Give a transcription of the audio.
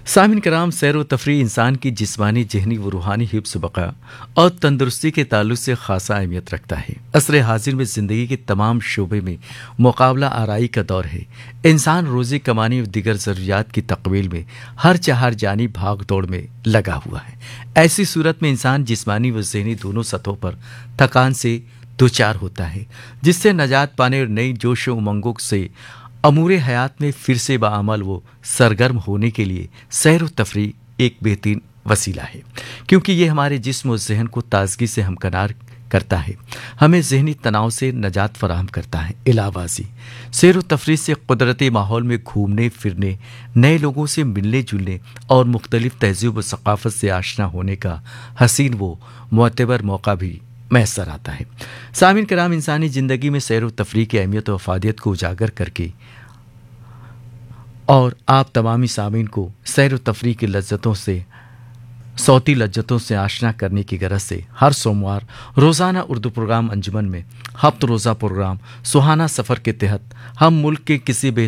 سامعین کرام، سیر و تفریح انسان کی جسمانی، ذہنی و روحانی حفظ و بقا اور تندرستی کے تعلق سے خاصا اہمیت رکھتا ہے۔ عصر حاضر میں زندگی کے تمام شعبے میں مقابلہ آرائی کا دور ہے۔ انسان روزی کمانے اور دیگر ضروریات کی تکمیل میں ہر چہار جانب بھاگ دوڑ میں لگا ہوا ہے۔ ایسی صورت میں انسان جسمانی و ذہنی دونوں سطحوں پر تھکان سے دوچار ہوتا ہے، جس سے نجات پانے اور نئی جوش و امنگوں سے امور حیات میں پھر سے بعمل و سرگرم ہونے کے لیے سیر و تفریح ایک بہترین وسیلہ ہے، کیونکہ یہ ہمارے جسم و ذہن کو تازگی سے ہمکنار کرتا ہے، ہمیں ذہنی تناؤ سے نجات فراہم کرتا ہے۔ علاوہ ازیں سیر و تفریح سے قدرتی ماحول میں گھومنے پھرنے، نئے لوگوں سے ملنے جلنے اور مختلف تہذیب و ثقافت سے آشنا ہونے کا حسین و معتبر موقع بھی میسر آتا ہے۔ سامعین کرام، انسانی زندگی میں سیر و تفریح کی اہمیت و افادیت کو اجاگر کر کے اور آپ تمامی سامعین کو سیر و تفریح کی لذتوں سے، صوتی لذتوں سے آشنا کرنے کی غرض سے ہر سوموار روزانہ اردو پروگرام انجمن میں ہفت روزہ پروگرام سہانا سفر کے تحت ہم ملک کے کسی